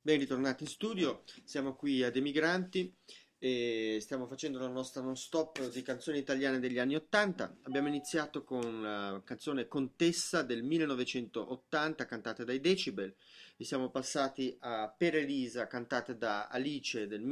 Ben ritornati in studio, siamo qui ad Emigranti e stiamo facendo la nostra non stop di canzoni italiane degli anni 80. Abbiamo iniziato con la canzone Contessa del 1980 cantata dai Decibel e siamo passati a Per Elisa cantata da Alice del